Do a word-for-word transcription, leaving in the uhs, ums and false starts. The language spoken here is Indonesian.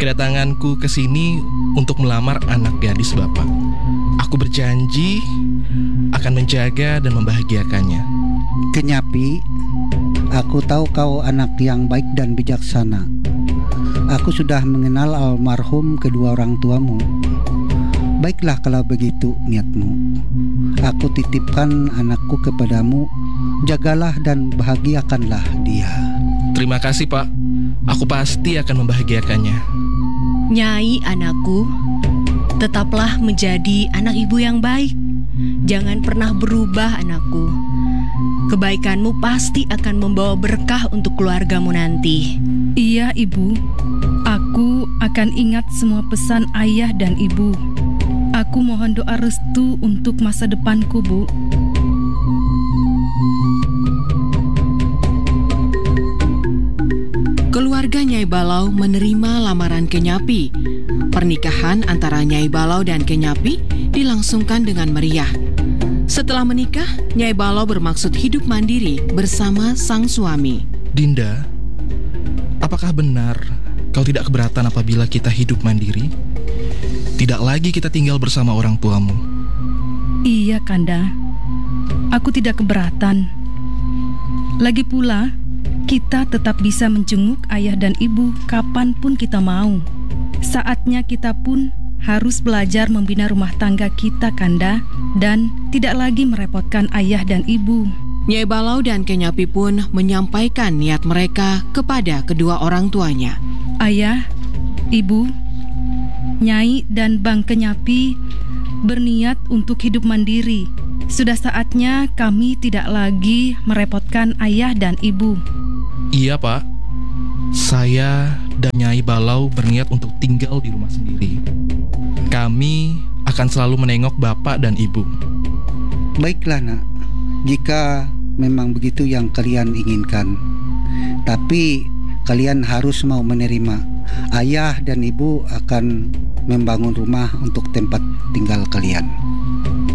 Kedatanganku ke sini untuk melamar anak gadis Bapak. Aku berjanji akan menjaga dan membahagiakannya. Kenyapi, aku tahu kau anak yang baik dan bijaksana. Aku sudah mengenal almarhum kedua orang tuamu. Baiklah kalau begitu niatmu. Aku titipkan anakku kepadamu. Jagalah dan bahagiakanlah dia. Terima kasih, Pak. Aku pasti akan membahagiakannya. Nyai anakku, tetaplah menjadi anak ibu yang baik. Jangan pernah berubah anakku. Kebaikanmu pasti akan membawa berkah untuk keluargamu nanti. Iya ibu, aku akan ingat semua pesan ayah dan ibu. Aku mohon doa restu untuk masa depanku, Bu. Keluarga Nyai Balau menerima lamaran Kenyapi. Pernikahan antara Nyai Balau dan Kenyapi dilangsungkan dengan meriah. Setelah menikah, Nyai Balau bermaksud hidup mandiri bersama sang suami. Dinda, apakah benar kau tidak keberatan apabila kita hidup mandiri? Tidak lagi kita tinggal bersama orang tuamu. Iya, Kanda. Aku tidak keberatan. Lagi pula, kita tetap bisa menjenguk ayah dan ibu kapanpun kita mau. Saatnya kita pun harus belajar membina rumah tangga kita, Kanda, dan tidak lagi merepotkan ayah dan ibu. Nyai Balau dan Kenyapi pun menyampaikan niat mereka kepada kedua orang tuanya. Ayah, ibu, Nyai dan Bang Kenyapi berniat untuk hidup mandiri. Sudah saatnya kami tidak lagi merepotkan ayah dan ibu. Iya, Pak. Saya dan Nyai Balau berniat untuk tinggal di rumah sendiri. Kami akan selalu menengok Bapak dan Ibu. Baiklah nak, jika memang begitu yang kalian inginkan. Tapi kalian harus mau menerima. Ayah dan ibu akan membangun rumah untuk tempat tinggal kalian.